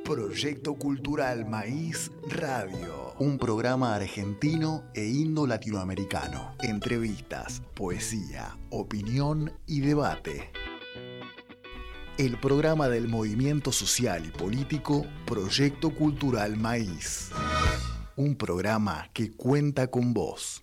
Proyecto Cultural Maíz Radio. Un programa argentino e indo-latinoamericano. Entrevistas, poesía, opinión y debate. El programa del movimiento social y político Proyecto Cultural Maíz. Un programa que cuenta con vos.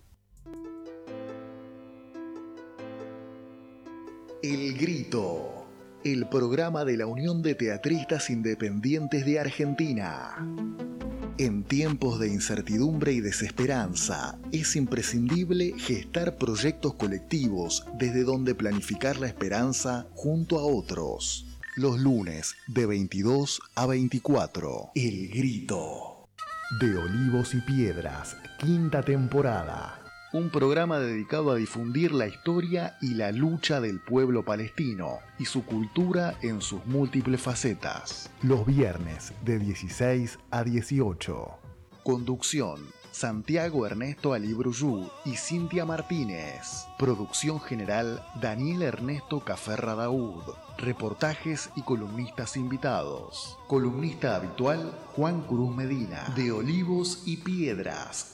El Grito. El programa de la Unión de Teatristas Independientes de Argentina. En tiempos de incertidumbre y desesperanza, es imprescindible gestar proyectos colectivos desde donde planificar la esperanza junto a otros. Los lunes de 22 a 24. El Grito. De Olivos y Piedras, quinta temporada. Un programa dedicado a difundir la historia y la lucha del pueblo palestino y su cultura en sus múltiples facetas. Los viernes de 16 a 18. Conducción: Santiago Ernesto Alibruyú y Cintia Martínez. Producción general: Daniel Ernesto Caferra Daud. Reportajes y columnistas invitados. Columnista habitual: Juan Cruz Medina, de Olivos y Piedras.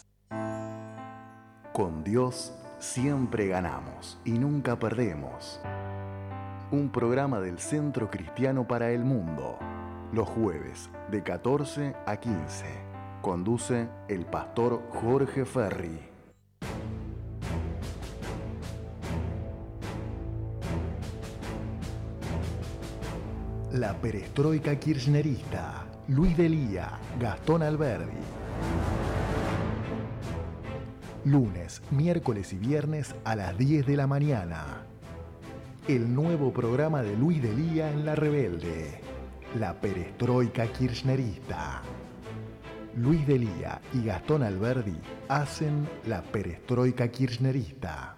Con Dios siempre ganamos y nunca perdemos. Un programa del Centro Cristiano para el Mundo. Los jueves de 14 a 15. Conduce el pastor Jorge Ferri. La perestroika kirchnerista. Luis Delía, Gastón Alberdi. Lunes, miércoles y viernes a las 10 de la mañana. El nuevo programa de Luis Delía en La Rebelde. La perestroika kirchnerista. Luis Delía y Gastón Alberdi hacen la perestroika kirchnerista.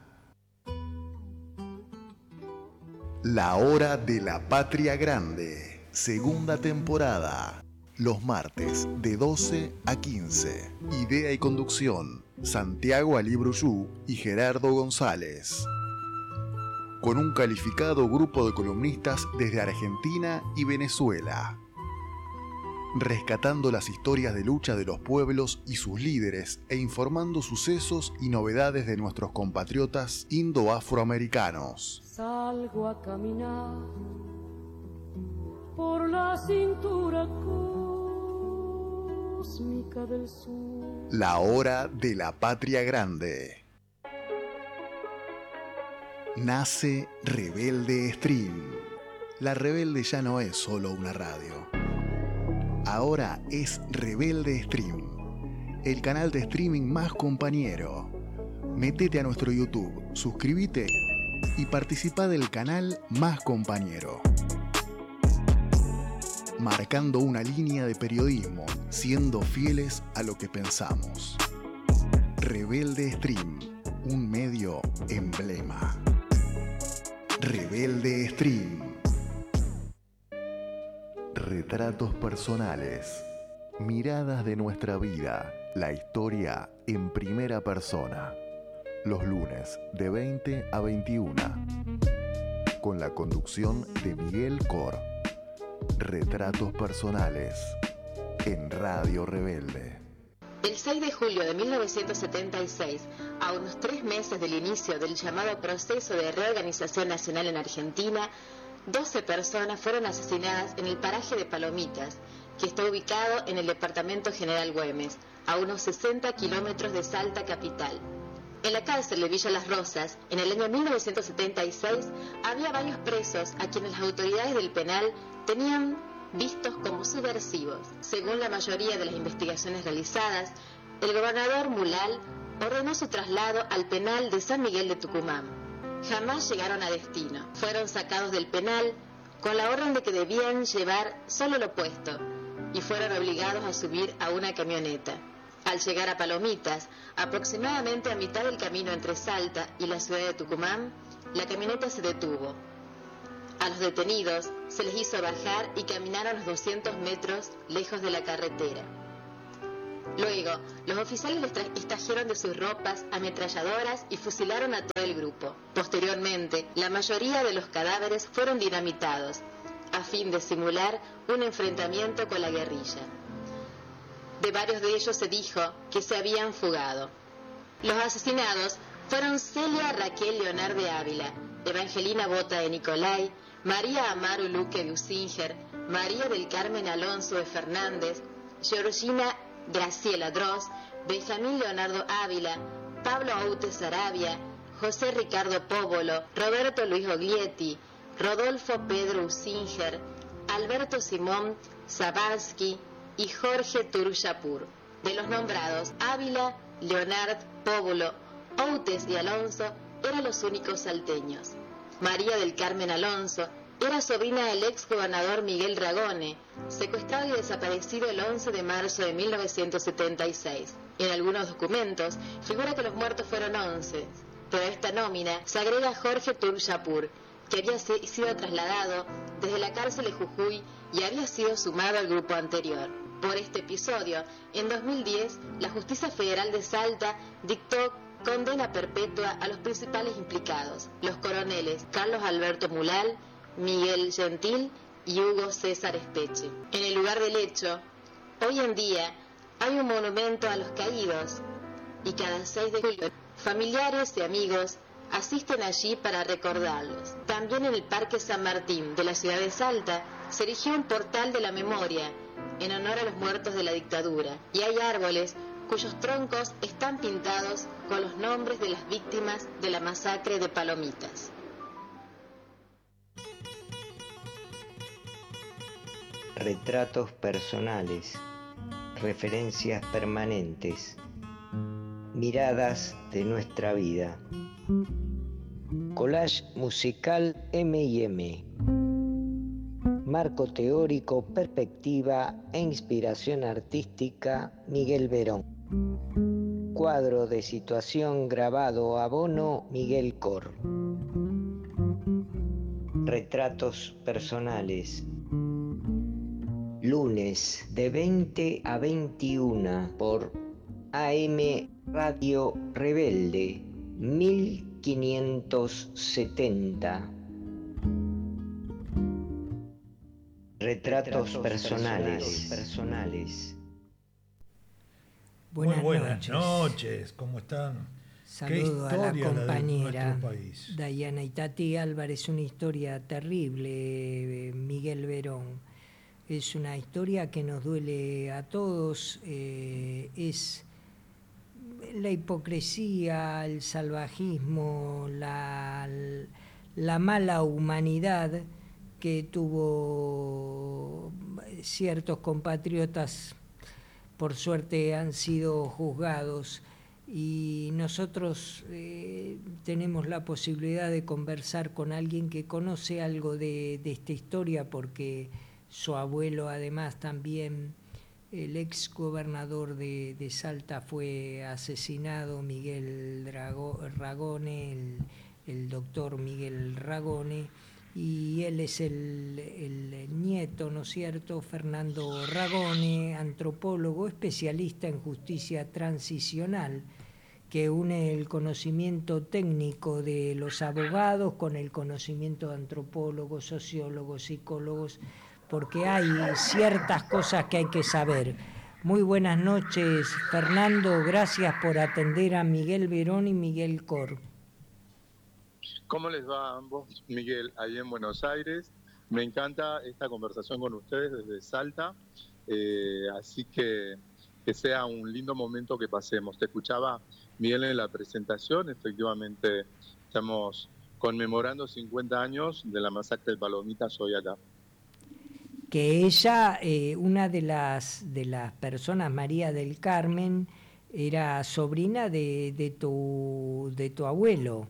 La Hora de la Patria Grande. Segunda temporada. Los martes de 12 a 15. Idea y conducción: Santiago Alibruyú y Gerardo González. Con un calificado grupo de columnistas desde Argentina y Venezuela. Rescatando las historias de lucha de los pueblos y sus líderes e informando sucesos y novedades de nuestros compatriotas indo-afroamericanos. Salgo a caminar por la cintura cósmica del sur. La Hora de la Patria Grande. Nace Rebelde Stream. La Rebelde ya no es solo una radio. Ahora es Rebelde Stream, el canal de streaming más compañero. Métete a nuestro YouTube, suscríbete y participa del canal más compañero. Marcando una línea de periodismo, siendo fieles a lo que pensamos. Rebelde Stream, un medio emblema. Rebelde Stream. Retratos personales, miradas de nuestra vida, la historia en primera persona. Los lunes de 20 a 21. Con la conducción de Miguel Cor. Retratos personales en Radio Rebelde. El 6 de julio de 1976, a unos 3 meses del inicio del llamado proceso de reorganización nacional en Argentina, 12 personas fueron asesinadas en el paraje de Palomitas, que está ubicado en el departamento General Güemes, a unos 60 kilómetros de Salta capital. En la cárcel de Villa Las Rosas, en el año 1976, había varios presos a quienes las autoridades del penal tenían vistos como subversivos. Según la mayoría de las investigaciones realizadas, el gobernador Mulal ordenó su traslado al penal de San Miguel de Tucumán. Jamás llegaron a destino. Fueron sacados del penal con la orden de que debían llevar solo lo puesto y fueron obligados a subir a una camioneta. Al llegar a Palomitas, aproximadamente a mitad del camino entre Salta y la ciudad de Tucumán, la camioneta se detuvo. A los detenidos se les hizo bajar y caminar a unos 200 metros lejos de la carretera. Luego, los oficiales les extrajeron de sus ropas ametralladoras y fusilaron a todo el grupo. Posteriormente, la mayoría de los cadáveres fueron dinamitados. a fin de simular un enfrentamiento con la guerrilla. De varios de ellos se dijo que se habían fugado. Los asesinados fueron Celia Raquel Leonard de Ávila, Evangelina Bota de Nicolai, María Amaru Luque de Usinger, María del Carmen Alonso de Fernández, Georgina Graciela Droz, Benjamín Leonardo Ávila, Pablo Aute Sarabia, José Ricardo Póvolo, Roberto Luis Oglietti, Rodolfo Pedro Usinger, Alberto Simón Zabarsky y Jorge Turullapur. De los nombrados, Ávila, Leonard, Póvolo, Outes y Alonso eran los únicos salteños. María del Carmen Alonso era sobrina del ex gobernador Miguel Ragone, secuestrado y desaparecido el 11 de marzo de 1976. En algunos documentos figura que los muertos fueron 11, pero a esta nómina se agrega Jorge Turullapur, que había sido trasladado desde la cárcel de Jujuy y había sido sumado al grupo anterior. Por este episodio, en 2010, la Justicia Federal de Salta dictó condena perpetua a los principales implicados, los coroneles Carlos Alberto Mulal, Miguel Gentil y Hugo César Espeche. En el lugar del hecho, hoy en día hay un monumento a los caídos y cada 6 de julio familiares y amigos asisten allí para recordarlos. También en el Parque San Martín de la ciudad de Salta se erigió un portal de la memoria en honor a los muertos de la dictadura y hay árboles cuyos troncos están pintados con los nombres de las víctimas de la masacre de Palomitas. Retratos personales, referencias permanentes, miradas de nuestra vida. Collage musical M&M. Marco teórico, perspectiva e inspiración artística Miguel Verón. Cuadro de situación grabado a Bono Miguel Cor. Retratos personales. Lunes de 20 a 21 por AM Radio Rebelde 1570. Retratos personales. Buenas noches, ¿cómo están? Saludo a la compañera Dayana Itati Álvarez, una historia terrible, Miguel Verón. Es una historia que nos duele a todos, es la hipocresía, el salvajismo, la mala humanidad que tuvo ciertos compatriotas. Por suerte han sido juzgados y nosotros tenemos la posibilidad de conversar con alguien que conoce algo de esta historia, porque su abuelo además también, el ex gobernador de Salta, fue asesinado, Miguel Ragone, el doctor Miguel Ragone, y él es el nieto, ¿no es cierto?, Fernando Ragone, antropólogo, especialista en justicia transicional, que une el conocimiento técnico de los abogados con el conocimiento de antropólogos, sociólogos, psicólogos, porque hay ciertas cosas que hay que saber. Muy buenas noches, Fernando, gracias por atender a Miguel Verón y Miguel Cor. ¿Cómo les va a ambos, Miguel, ahí en Buenos Aires? Me encanta esta conversación con ustedes desde Salta, así que sea un lindo momento que pasemos. Te escuchaba, Miguel, en la presentación. Efectivamente estamos conmemorando 50 años de la masacre de Palomitas hoy acá. Que ella, una de las personas, María del Carmen, era sobrina de tu abuelo.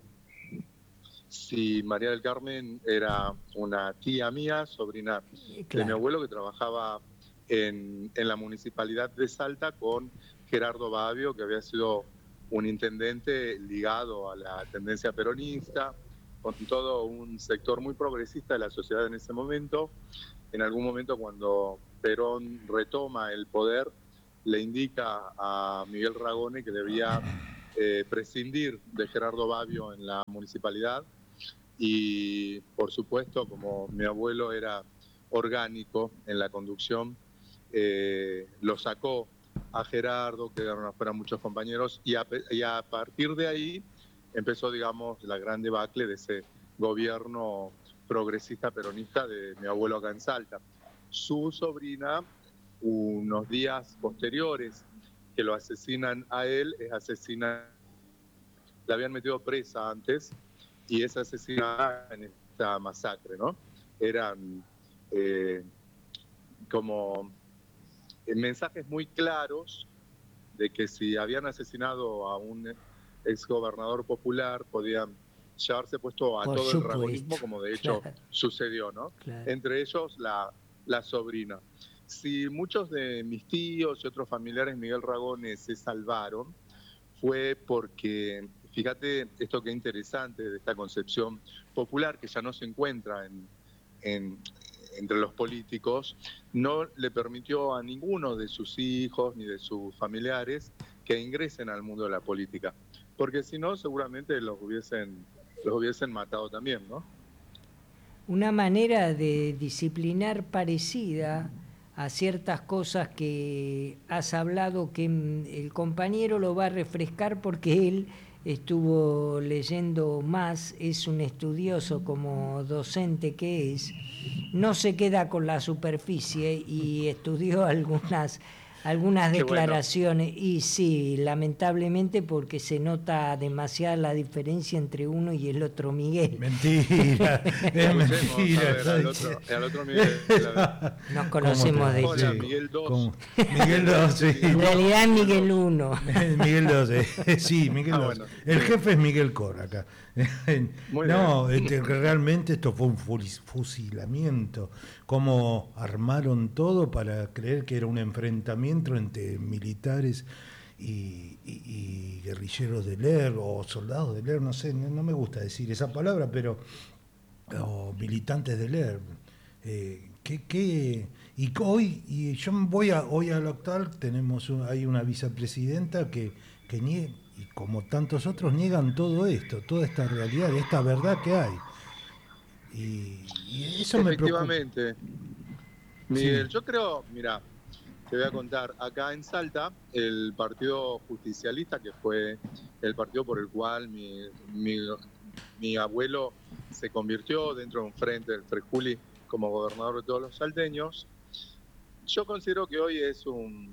Sí, María del Carmen era una tía mía, sobrina de mi abuelo, que trabajaba en la municipalidad de Salta con Gerardo Babbio, que había sido un intendente ligado a la tendencia peronista, con todo un sector muy progresista de la sociedad en ese momento. En algún momento, cuando Perón retoma el poder, le indica a Miguel Ragone que debía prescindir de Gerardo Babbio en la municipalidad. Y por supuesto, como mi abuelo era orgánico en la conducción, lo sacó a Gerardo, quedaron afuera muchos compañeros, y a partir de ahí empezó, digamos, la gran debacle de ese gobierno progresista peronista de mi abuelo acá en Salta. Su sobrina, unos días posteriores que lo asesinan a él, es asesinada. La habían metido presa antes y es asesinada en esta masacre, ¿no? Eran como mensajes muy claros de que si habían asesinado a un exgobernador popular podían llevarse puesto a todo el ragonismo, como de hecho sucedió, ¿no? Entre ellos la sobrina. Si muchos de mis tíos y otros familiares Miguel Ragones se salvaron, fue porque, fíjate esto que interesante de esta concepción popular que ya no se encuentra entre los políticos, no le permitió a ninguno de sus hijos ni de sus familiares que ingresen al mundo de la política, porque si no seguramente los hubiesen matado también, ¿no? Una manera de disciplinar parecida a ciertas cosas que has hablado, que el compañero lo va a refrescar porque él estuvo leyendo más, es un estudioso como docente que es, no se queda con la superficie y estudió algunas declaraciones. Bueno. Y sí, lamentablemente, porque se nota demasiada la diferencia entre uno y el otro Miguel. Mentira, es mentira. Al otro Miguel. Nos conocemos de Hola, Miguel 2. Miguel 2, sí. En realidad Miguel 1. Miguel 2, sí, Miguel 2. Bueno. El jefe es Miguel Cor acá. No, realmente esto fue un fusilamiento. Cómo armaron todo para creer que era un enfrentamiento entre militares y guerrilleros del ERP o soldados del ERP, no sé, no me gusta decir esa palabra, pero o militantes del ERP. Y yo voy hoy al Octal, hay una vicepresidenta que niega, y como tantos otros niegan todo esto, toda esta realidad, esta verdad que hay. Y eso me preocupa. Efectivamente. Miguel, Sí. Yo creo, mira, te voy a contar, acá en Salta, el Partido Justicialista, que fue el partido por el cual mi abuelo se convirtió dentro de un frente del Frei Juli como gobernador de todos los salteños, yo considero que hoy es un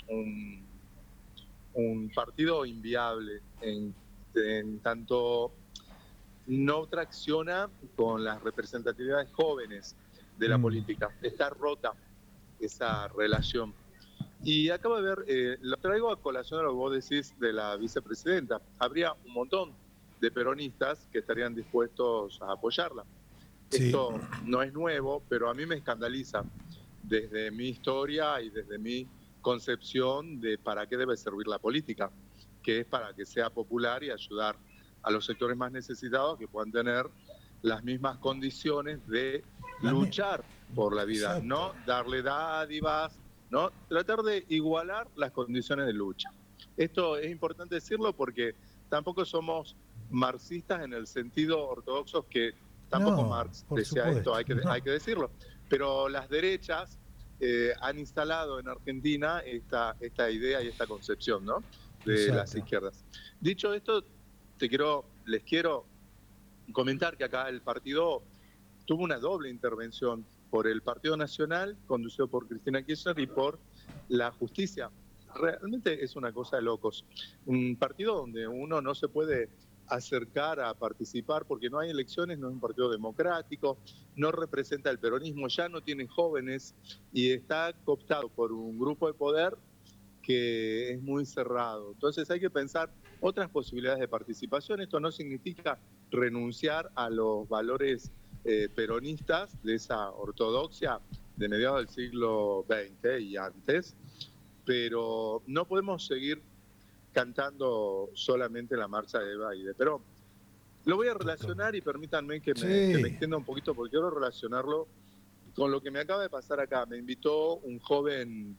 partido inviable en tanto no tracciona con las representatividades jóvenes de la política. Está rota esa relación. Y acabo de ver, lo traigo a colación a lo que vos decís de la vicepresidenta. Habría un montón de peronistas que estarían dispuestos a apoyarla. Sí. Esto no es nuevo, pero a mí me escandaliza desde mi historia y desde mi concepción de para qué debe servir la política, que es para que sea popular y ayudar a los sectores más necesitados que puedan tener las mismas condiciones de luchar por la vida. Exacto. No darle dádivas, no tratar de igualar las condiciones de lucha. Esto es importante decirlo porque tampoco somos marxistas en el sentido ortodoxo, que tampoco Marx decía esto, hay que decirlo. Pero las derechas han instalado en Argentina esta idea y esta concepción, ¿no? De Exacto. Las izquierdas. Dicho esto, les quiero comentar que acá el partido tuvo una doble intervención por el Partido Nacional, conducido por Cristina Kirchner, y por la justicia. Realmente es una cosa de locos. Un partido donde uno no se puede acercar a participar porque no hay elecciones, no es un partido democrático, no representa el peronismo, ya no tiene jóvenes y está cooptado por un grupo de poder que es muy cerrado. Entonces hay que pensar otras posibilidades de participación. Esto no significa renunciar a los valores peronistas de esa ortodoxia de mediados del siglo XX y antes, pero no podemos seguir cantando solamente la marcha de Eva y de Perón. Lo voy a relacionar y permítanme que me extienda un poquito porque quiero relacionarlo con lo que me acaba de pasar acá. Me invitó un joven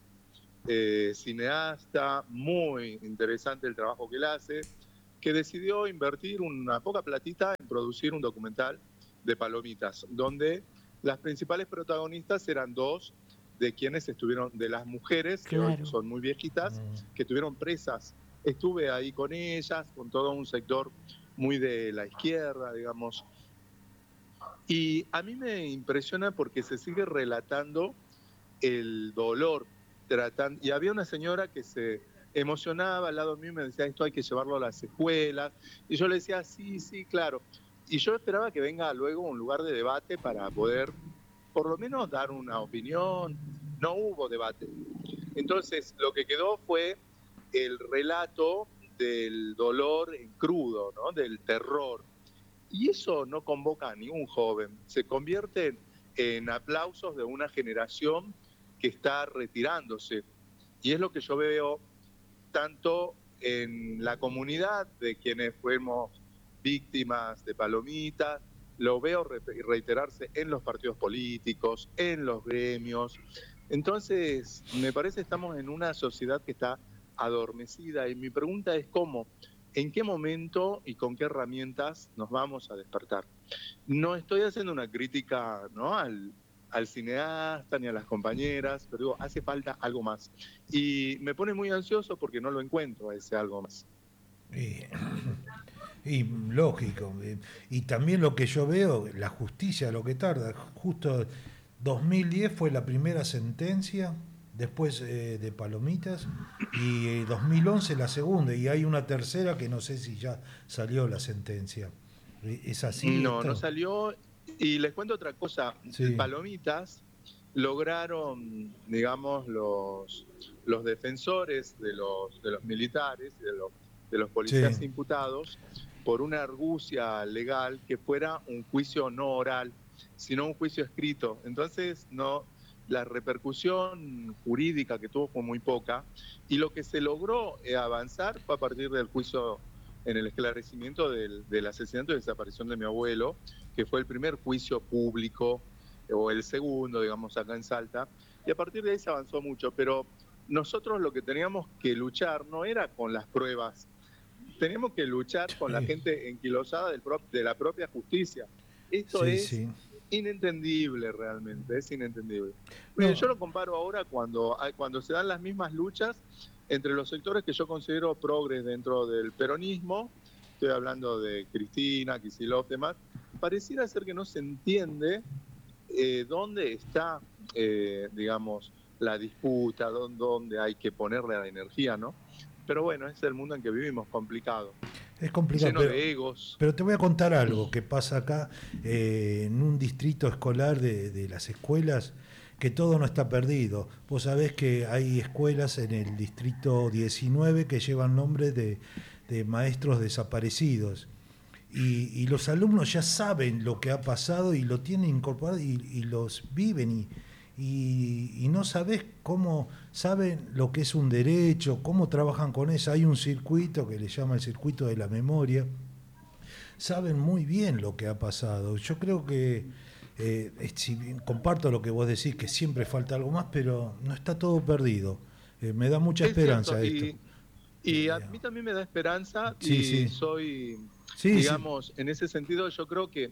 cineasta, muy interesante el trabajo que él hace, que decidió invertir una poca platita en producir un documental de palomitas, donde Las principales protagonistas eran dos de quienes estuvieron, de las mujeres, que hoy son muy viejitas, que estuvieron presas. Estuve ahí con ellas, con todo un sector muy de la izquierda, digamos. Y a mí me impresiona porque se sigue relatando el dolor. Y había una señora que se emocionaba al lado mío y me decía, esto hay que llevarlo a las escuelas. Y yo le decía, sí, claro. Y yo esperaba que venga luego un lugar de debate para poder, por lo menos, dar una opinión. No hubo debate. Entonces, lo que quedó fue el relato del dolor en crudo, ¿no? Del terror. Y eso no convoca a ningún joven. Se convierte en aplausos de una generación que está retirándose. Y es lo que yo veo tanto en la comunidad de quienes fuimos víctimas de palomitas, lo veo reiterarse en los partidos políticos, en los gremios. Entonces, me parece que estamos en una sociedad que está adormecida y mi pregunta es ¿cómo? ¿En qué momento y con qué herramientas nos vamos a despertar? No estoy haciendo una crítica, ¿no?, al cineasta ni a las compañeras, pero digo, hace falta algo más. Y me pone muy ansioso porque no lo encuentro, ese algo más. Y lógico. Y también lo que yo veo, la justicia, lo que tarda. Justo 2010 fue la primera sentencia, después de Palomitas, y 2011 la segunda, y hay una tercera que no sé si ya salió la sentencia. ¿Es así? No salió. Y les cuento otra cosa. Sí. Palomitas lograron, digamos, los defensores de los militares y de los policías imputados, por una argucia legal, que fuera un juicio no oral, sino un juicio escrito. Entonces, la repercusión jurídica que tuvo fue muy poca, y lo que se logró avanzar fue a partir del juicio en el esclarecimiento del asesinato y desaparición de mi abuelo, que fue el primer juicio público, o el segundo, digamos, acá en Salta, y a partir de ahí se avanzó mucho, pero nosotros lo que teníamos que luchar no era con las pruebas, teníamos que luchar con la gente enquilosada de la propia justicia. Esto es inentendible realmente, es inentendible. Miren, yo lo comparo ahora cuando se dan las mismas luchas entre los sectores que yo considero progres dentro del peronismo, estoy hablando de Cristina, Kicillof, demás, pareciera ser que no se entiende dónde está, digamos, la disputa, dónde hay que ponerle la energía, ¿no? Pero bueno, es el mundo en que vivimos, complicado. Es complicado, lleno de egos. Pero te voy a contar algo que pasa acá en un distrito escolar de las escuelas, que todo no está perdido. Vos sabés que hay escuelas en el distrito 19 que llevan nombre de maestros desaparecidos. Y los alumnos ya saben lo que ha pasado y lo tienen incorporado y los viven y no sabés cómo saben lo que es un derecho, cómo trabajan con eso. Hay un circuito que le llama el circuito de la memoria. Saben muy bien lo que ha pasado. Yo creo que comparto lo que vos decís, que siempre falta algo más, pero no está todo perdido. Me da mucha esperanza esto. Y a mí también me da esperanza soy... digamos, en ese sentido yo creo que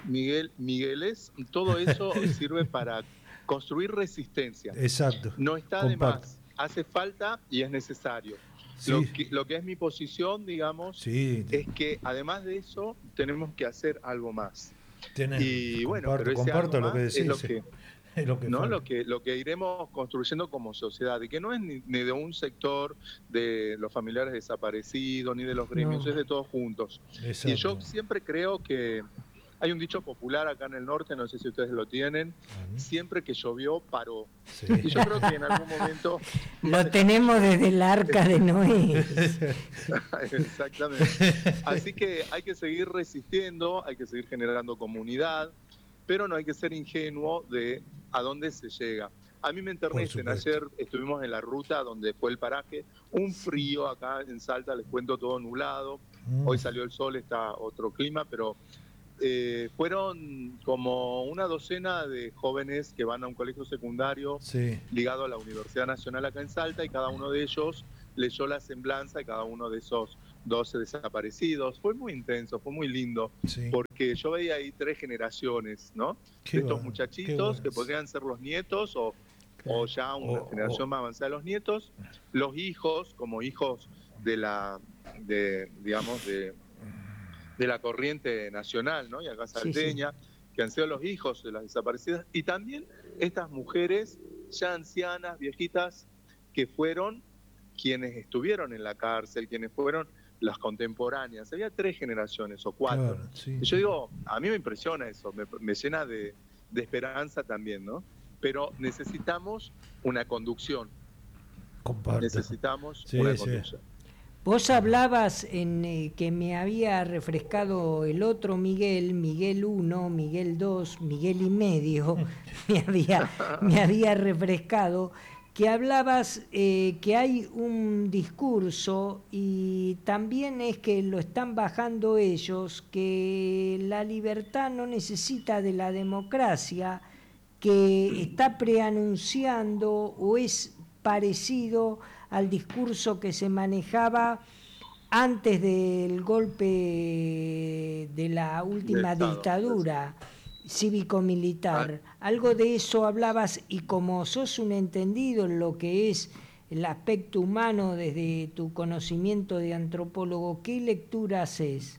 todo eso sirve para construir resistencia. Exacto. No está de más, hace falta y es necesario. Lo que es mi posición, digamos, es que además de eso tenemos que hacer algo más. Y bueno, pero ese comparto algo lo que decís, es lo que iremos construyendo como sociedad, y que no es ni de un sector de los familiares desaparecidos ni de los gremios, es de todos juntos. Exacto. Y yo siempre creo que hay un dicho popular acá en el norte, no sé si ustedes lo tienen, siempre que llovió paró. Sí. Y yo creo que en algún momento... Lo tenemos desde el arca de Noé. Exactamente. Así que hay que seguir resistiendo, hay que seguir generando comunidad, pero no hay que ser ingenuo de a dónde se llega. A mí me enternecen. Ayer estuvimos en la ruta donde fue el paraje, un frío acá en Salta, les cuento, todo nublado. Hoy salió el sol, está otro clima, pero fueron como una docena de jóvenes que van a un colegio secundario ligado a la Universidad Nacional acá en Salta, y cada uno de ellos leyó la semblanza de cada uno de esos 12 desaparecidos. Fue muy intenso, fue muy lindo, porque yo veía ahí 3 generaciones, ¿no? De estos muchachitos que podrían ser los nietos o ya una generación más avanzada de los nietos, los hijos, como hijos de la corriente nacional, ¿no? Y acá salteña, que han sido los hijos de las desaparecidas, y también estas mujeres ya ancianas, viejitas, que fueron quienes estuvieron en la cárcel, quienes fueron las contemporáneas. Había 3 generaciones o 4. Y yo digo, a mí me impresiona eso, me llena de esperanza también, ¿no? Pero necesitamos una conducción. Comparto. Necesitamos una conducción. Vos hablabas en que me había refrescado el otro Miguel 1, Miguel 2, Miguel y medio, me había refrescado, que hablabas que hay un discurso, y también es que lo están bajando ellos, que la libertad no necesita de la democracia, que está preanunciando o es parecido al discurso que se manejaba antes del golpe de la última dictadura cívico-militar. Algo de eso hablabas, y como sos un entendido en lo que es el aspecto humano desde tu conocimiento de antropólogo, ¿qué lectura haces?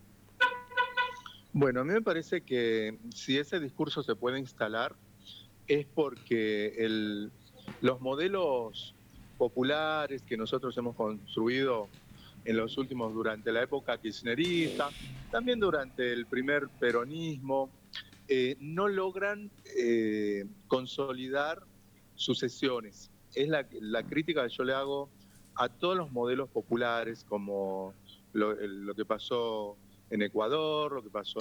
Bueno, a mí me parece que si ese discurso se puede instalar es porque los modelos populares que nosotros hemos construido en los últimos, durante la época kirchnerista, también durante el primer peronismo, no logran consolidar sucesiones. Es la crítica que yo le hago a todos los modelos populares, como lo que pasó en Ecuador, lo que pasó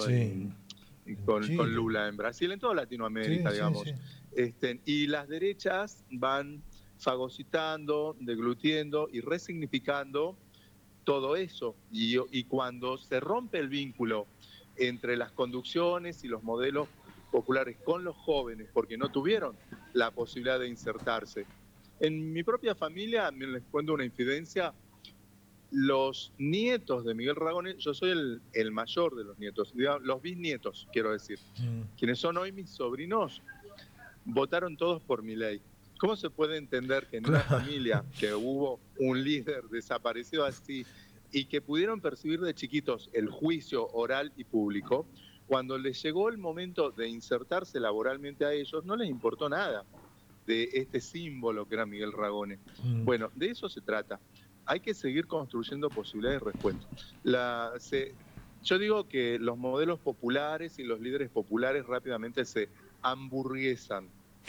con Lula en Brasil, en toda Latinoamérica, digamos. Y las derechas van fagocitando, deglutiendo y resignificando todo eso. Y cuando se rompe el vínculo entre las conducciones y los modelos populares con los jóvenes, porque no tuvieron la posibilidad de insertarse. En mi propia familia, les cuento una infidencia, los nietos de Miguel Ragone, yo soy el mayor de los nietos, los bisnietos, quiero decir, quienes son hoy mis sobrinos, votaron todos por Milei. ¿Cómo se puede entender que en una familia que hubo un líder desaparecido así y que pudieron percibir de chiquitos el juicio oral y público, cuando les llegó el momento de insertarse laboralmente a ellos, no les importó nada de este símbolo que era Miguel Ragone? Bueno, de eso se trata. Hay que seguir construyendo posibilidades de respuesta. Yo digo que los modelos populares y los líderes populares rápidamente se hamburguesan.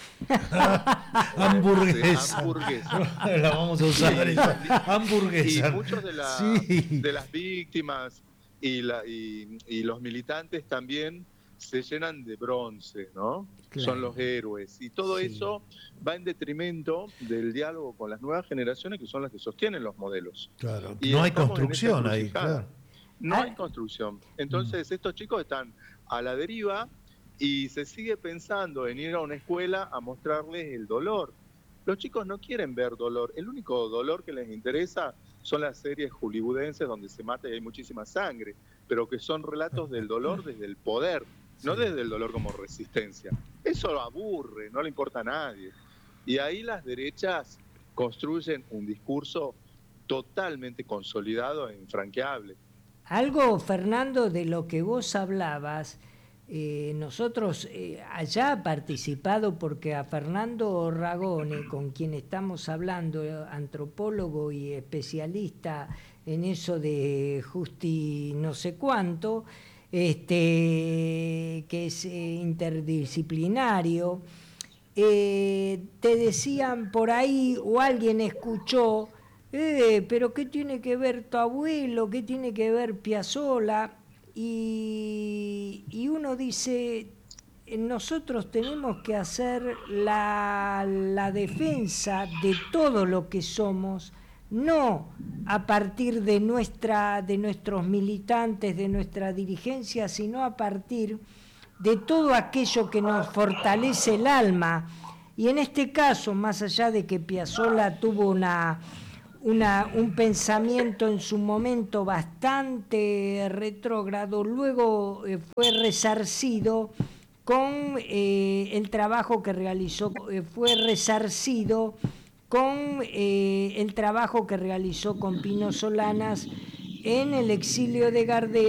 Hamburguesa. La vamos a usar esa. Hamburguesa. Y muchos de las víctimas y los militantes también se llenan de bronce, ¿no? Claro. Son los héroes. Y todo eso va en detrimento del diálogo con las nuevas generaciones, que son las que sostienen los modelos. Claro. Y no hay construcción ahí, claro. No hay construcción. Entonces estos chicos están a la deriva y se sigue pensando en ir a una escuela a mostrarles el dolor. Los chicos no quieren ver dolor. El único dolor que les interesa son las series hollywoodenses donde se mata y hay muchísima sangre, pero que son relatos del dolor desde el poder, no desde el dolor como resistencia. Eso lo aburre, no le importa a nadie. Y ahí las derechas construyen un discurso totalmente consolidado e infranqueable. Algo, Fernando, de lo que vos hablabas, nosotros allá ha participado, porque a Fernando Ragone, con quien estamos hablando, antropólogo y especialista en eso de justi no sé cuánto, que es interdisciplinario, te decían por ahí, o alguien escuchó, pero ¿qué tiene que ver tu abuelo? ¿Qué tiene que ver Piazzolla? Y uno dice, nosotros tenemos que hacer la defensa de todo lo que somos, no a partir de nuestros militantes, de nuestra dirigencia, sino a partir de todo aquello que nos fortalece el alma. Y en este caso, más allá de que Piazzolla tuvo un pensamiento en su momento bastante retrógrado, luego fue resarcido con el trabajo que realizó, con Pino Solanas en el exilio de Gardel.